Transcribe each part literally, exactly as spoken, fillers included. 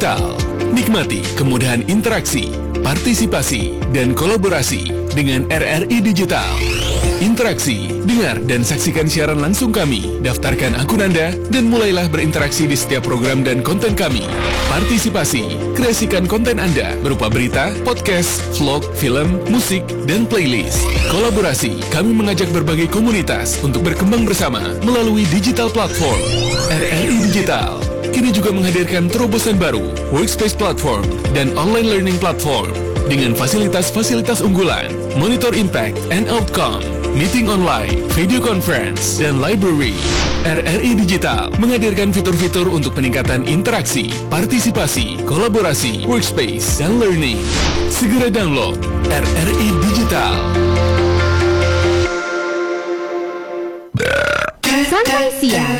Digital. Nikmati kemudahan interaksi, partisipasi, dan kolaborasi dengan R R I Digital. Interaksi, dengar dan saksikan siaran langsung kami, daftarkan akun Anda, dan mulailah berinteraksi di setiap program dan konten kami. Partisipasi, kreasikan konten Anda berupa berita, podcast, vlog, film, musik, dan playlist. Kolaborasi, kami mengajak berbagai komunitas untuk berkembang bersama melalui digital platform. R R I Digital kini juga menghadirkan terobosan baru, workspace platform, dan online learning platform dengan fasilitas-fasilitas unggulan, monitor impact and outcome, meeting online, video conference, dan library. R R I Digital menghadirkan fitur-fitur untuk peningkatan interaksi, partisipasi, kolaborasi, workspace, dan learning. Segera download R R I Digital. Santai siang.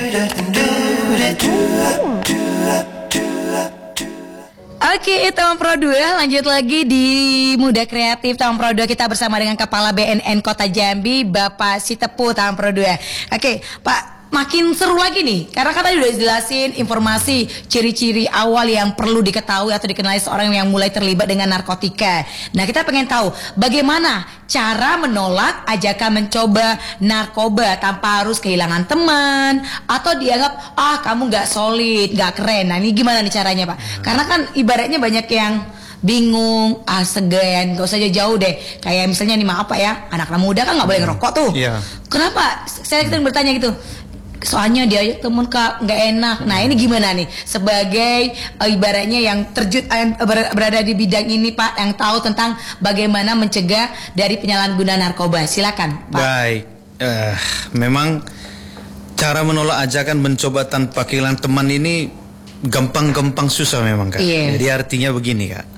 Oke, teman Pro dua, lanjut lagi di Muda Kreatif Taman Pro dua. Kita bersama dengan Kepala B N N Kota Jambi, Bapak Sitepu Taman Pro dua. Oke, Pak, makin seru lagi nih, karena kan tadi udah jelasin informasi ciri-ciri awal yang perlu diketahui atau dikenali seorang yang mulai terlibat dengan narkotika. Nah, kita pengen tahu bagaimana cara menolak ajakan mencoba narkoba tanpa harus kehilangan teman atau dianggap ah kamu nggak solid, nggak keren. Nah, ini gimana nih caranya, Pak? Karena kan ibaratnya banyak yang bingung, ah segan, gak usah jauh-jauh deh. Kayak misalnya nih, maaf Pak ya, anak-anak muda kan nggak boleh ngerokok tuh. Iya. Kenapa? Saya kita bertanya gitu. Soalnya dia temen kak nggak enak. Nah, ini gimana nih sebagai uh, ibaratnya yang terjun uh, ber, berada di bidang ini, Pak, yang tahu tentang bagaimana mencegah dari penyalahgunaan narkoba. Silakan, Pak. Baik, uh, memang cara menolak ajakan mencoba tanpa kehilangan teman ini gampang-gampang susah memang, Kak. Iya. Jadi artinya begini, Kak.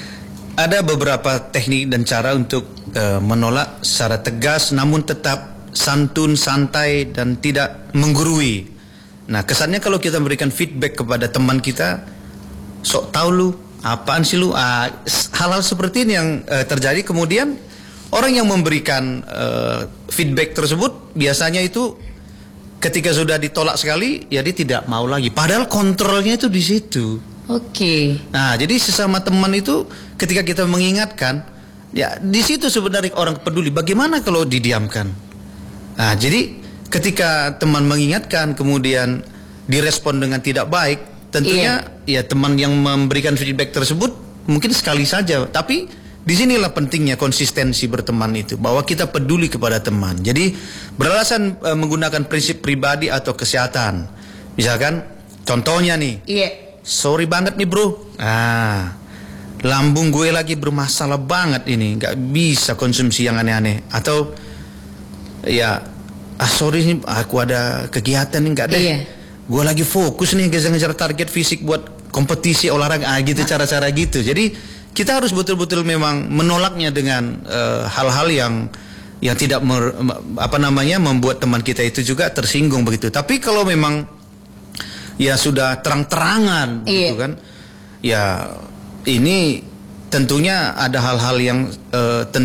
Ada beberapa teknik dan cara untuk uh, menolak secara tegas namun tetap santun, santai, dan tidak menggurui. Nah, kesannya kalau kita memberikan feedback kepada teman kita, sok tahu lu, apaan sih lu, ah, hal-hal seperti ini yang uh, terjadi. Kemudian orang yang memberikan uh, feedback tersebut biasanya itu ketika sudah ditolak sekali, ya dia tidak mau lagi. Padahal kontrolnya itu di situ. Oke. Okay. Nah, jadi sesama teman itu ketika kita mengingatkan, ya di situ sebenarnya orang peduli. Bagaimana kalau didiamkan? Nah, jadi ketika teman mengingatkan kemudian direspon dengan tidak baik, tentunya iya. ya teman yang memberikan feedback tersebut mungkin sekali saja, tapi disinilah pentingnya konsistensi berteman itu, bahwa kita peduli kepada teman. Jadi beralasan e, menggunakan prinsip pribadi atau kesehatan. Misalkan contohnya nih, iya. sorry banget nih bro, ah lambung gue lagi bermasalah banget ini, nggak bisa konsumsi yang aneh-aneh, atau ya, ah sorry nih, aku ada kegiatan nih, nggak deh. Iya. Gue lagi fokus nih ngejar-ngejar target fisik buat kompetisi olahraga, ah gitu, cara-cara gitu. Jadi kita harus betul-betul memang menolaknya dengan uh, hal-hal yang yang tidak mer, apa namanya membuat teman kita itu juga tersinggung begitu. Tapi kalau memang ya sudah terang-terangan, iya. gitu kan, ya ini tentunya ada hal-hal yang uh,